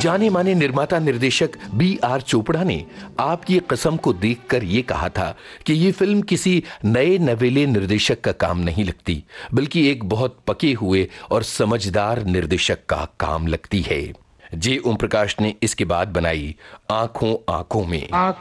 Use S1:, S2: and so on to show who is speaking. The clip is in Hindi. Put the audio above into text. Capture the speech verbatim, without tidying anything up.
S1: जाने माने निर्माता निर्देशक बी आर चोपड़ा ने आपकी कसम को देखकर यह कहा था कि यह फिल्म किसी नए नवेले निर्देशक का काम नहीं लगती, बल्कि एक बहुत पके हुए और समझदार निर्देशक का काम लगती है। जे ओम प्रकाश ने इसके बाद बनाई आंखों आंखों में।
S2: आंखों